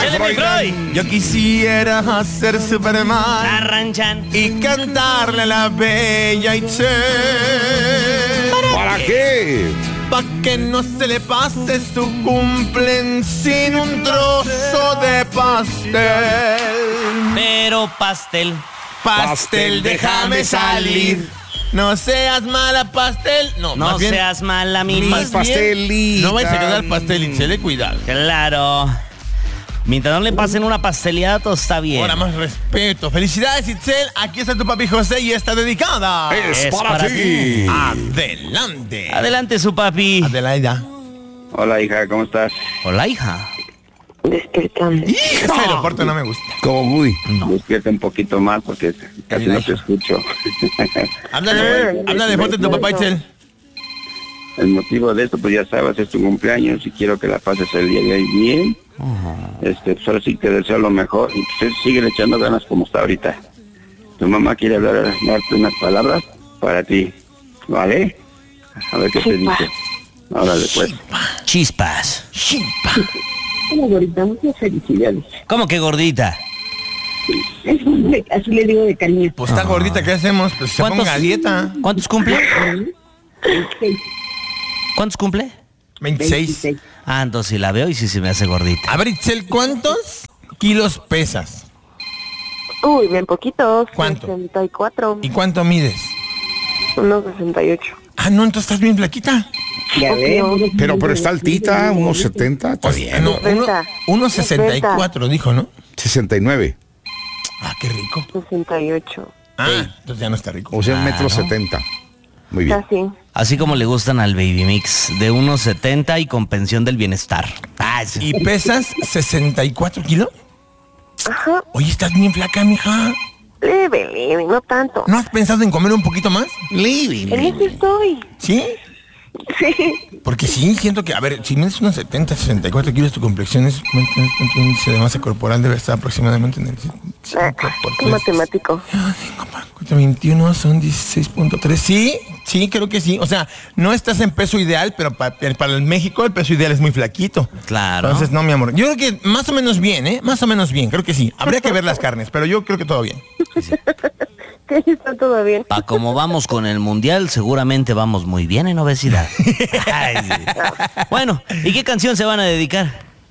Freud. Yo quisiera ser Superman Arranchan. y cantarle a la bella Itzel. ¿Para qué? Pa' que no se le pase su cumplen sin un trozo de pastel. Pero pastel. Pastel, déjame salir. No seas mala, pastel. No, No más bien, seas mala, mi más bien, pastelita. no vais a quedar pastel, Itzel, cuidado. Claro. Mientras no le pasen una pasteleada, todo está bien. Ahora más respeto. Felicidades, Itzel. Aquí está tu papi José y está dedicada. Es para para ti. Adelante. Adelante, su papi. Adelaida. Hola, hija, ¿cómo estás? Hola, hija. Despertando. Ese aeropuerto no me gusta. Como Woody. Despierta un poquito más porque casi no te escucho. Habla de foto de tu papá, Itzel. El motivo de esto, pues ya sabes, es tu cumpleaños y quiero que la pases el día de hoy bien. Pues ahora sí te deseo lo mejor y pues sigue echando ganas como está ahorita. Tu mamá quiere darte unas palabras para ti, ¿vale? A ver qué te dice. Ahora después. Chispas. Hola, gordita, muchas felicidades. ¿Cómo que gordita? Así le digo de cariño. Pues está gordita, ¿qué hacemos? Pues se ponga a dieta. ¿Cuántos cumple? ¿Cuántos cumple? 26. Ah, entonces sí la veo y sí se me hace gordita. A ver, Itzel, ¿cuántos kilos pesas? Uy, bien poquitos. ¿Cuánto? 64. ¿Y cuánto mides? Unos 68. Ah, no, entonces estás bien flaquita. Ya veo. Pero está altita, unos 70, está bien. No, 1.64 dijo, ¿no? 69. Ah, qué rico. 68. Ah, entonces ya no está rico. O sea, 1,70 m. Muy bien. Casi. Así como le gustan al Baby Mix, de 1.70 y con pensión del bienestar. Ah, sí. ¿Y pesas 64 kilos? Ajá. Oye, estás bien flaca, mija. Leve, no tanto. ¿No has pensado en comer un poquito más? En eso estoy. ¿Sí? Sí. Porque sí, siento que, a ver, si mides unos 70, 64 kilos, tu complexión es, tu índice de masa corporal debe estar aproximadamente en el 5 por Qué 3. matemático. 21 son 16.3. Sí, creo que sí. O sea, no estás en peso ideal, pero para el México el peso ideal es muy flaquito. Claro. Entonces, no, mi amor. Yo creo que más o menos bien, ¿eh? Más o menos bien, creo que sí. Habría que ver las carnes, pero yo creo que todo bien. Sí, está todo bien. Pa' como vamos con el mundial, seguramente vamos muy bien en obesidad. Ay, sí. Bueno, ¿y qué canción se van a dedicar?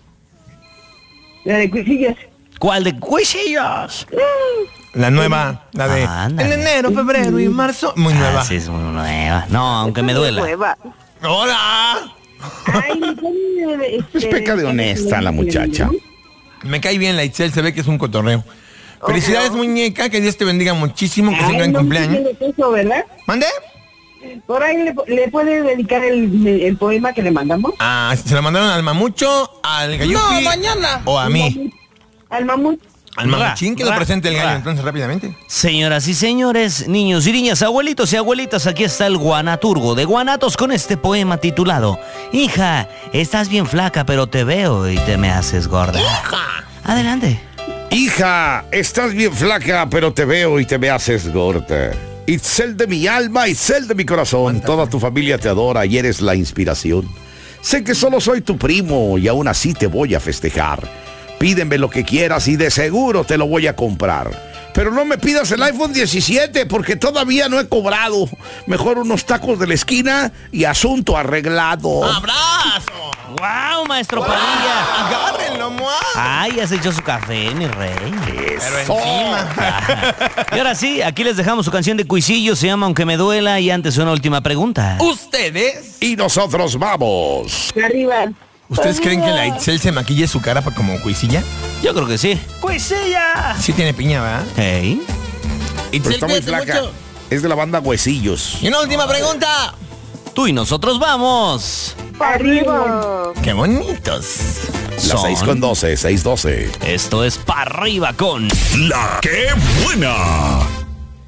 La de cuisillas. ¿Cuál de Cuisillos? La nueva, la de Ándale. en enero, febrero y marzo. Muy nueva. Sí, es muy nueva. No, aunque me duela. Nueva. ¡Hola! Ay, Es peca de honesta la muchacha. Me cae bien la Itzel, se ve que es un cotorreo. Felicidades, muñeca, que Dios te bendiga muchísimo, que sea un gran cumpleaños. Eso, ¿verdad? ¿Mande? Por ahí le puede dedicar el poema que le mandamos. Ah, se lo mandaron al mamucho, al gayupi. No, mañana. O a mí. Al mamut. Al mamuchín, que lo presente el gallo, entonces rápidamente. Señoras y señores, niños y niñas, abuelitos y abuelitas, aquí está el Guanaturgo de Guanatos con este poema titulado Hija, estás bien flaca, pero te veo y te me haces gorda. ¡Hija! Adelante. Hija, estás bien flaca, pero te veo y te me haces gorda. Itzel de mi alma, Itzel de mi corazón, toda tu familia te adora y eres la inspiración. Sé que solo soy tu primo y aún así te voy a festejar. Pídeme lo que quieras y de seguro te lo voy a comprar. Pero no me pidas el iPhone 17 porque todavía no he cobrado. Mejor unos tacos de la esquina y asunto arreglado. ¡Abrazo! ¡Wow, maestro Padilla! ¡Agárrenlo, mua! ¡Ay, ya se echó su café, mi rey! Pero encima. Y ahora sí, aquí les dejamos su canción de Cuisillo, se llama Aunque me duela, y antes una última pregunta. ¿Ustedes? Y nosotros vamos. Arriba. ¿Ustedes creen que la Itzel se maquille su cara para como cuisilla? Yo creo que sí. ¡Cuisilla! Sí tiene piña, ¿verdad? Hey. Pero Itzel, está muy cuídate flaca. mucho. Es de la banda Huesillos. Y una última pregunta. Tú y nosotros vamos. Arriba. ¡Qué bonitos! La 6:12, 6:12. Esto es Pa' Arriba con La que buena.